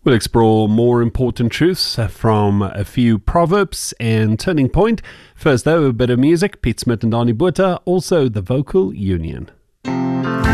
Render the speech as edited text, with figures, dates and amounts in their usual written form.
We'll explore more important truths from a few proverbs and turning point. First, though, a bit of music. Pete Smith and Donnie Botha, also the Vocal Union.